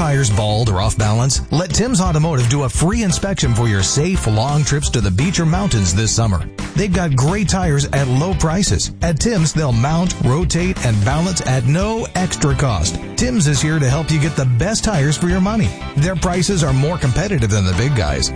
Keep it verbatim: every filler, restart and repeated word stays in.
tires bald or off balance? Let Tim's Automotive do a free inspection for your safe, long trips to the beach or mountains this summer. They've got great tires at low prices. At Tim's, they'll mount, rotate, and balance at no extra cost. Tim's is here to help you get the best tires for your money. Their prices are more competitive than the big guys.